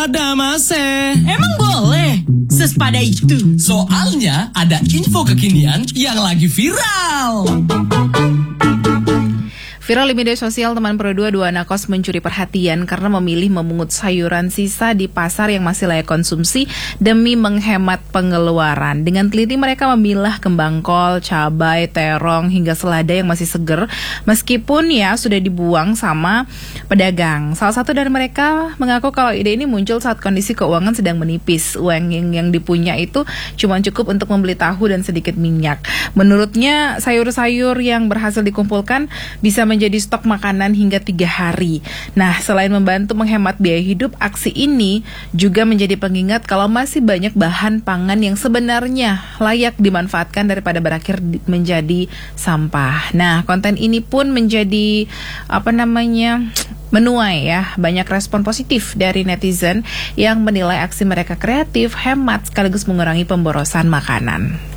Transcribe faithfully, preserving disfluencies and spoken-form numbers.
ada Mas E. Emang boleh? Sesepada itu. Soalnya ada info kekinian yang lagi viral. Viral di media sosial, teman Pro dua, dua anak kos mencuri perhatian karena memilih memungut sayuran sisa di pasar yang masih layak konsumsi demi menghemat pengeluaran. Dengan teliti mereka memilah kembang kol, cabai, terong, hingga selada yang masih seger, meskipun ya sudah dibuang sama pedagang. Salah satu dari mereka mengaku kalau ide ini muncul saat kondisi keuangan sedang menipis. Uang yang, yang dipunya itu cuma cukup untuk membeli tahu dan sedikit minyak. Menurutnya, sayur-sayur yang berhasil dikumpulkan bisa menjadi stok makanan hingga tiga hari. Nah, selain membantu menghemat biaya hidup, aksi ini juga menjadi pengingat kalau masih banyak bahan pangan yang sebenarnya layak dimanfaatkan daripada berakhir menjadi sampah. Nah, konten ini pun menjadi apa namanya menuai ya banyak respon positif dari netizen yang menilai aksi mereka kreatif, hemat sekaligus mengurangi pemborosan makanan.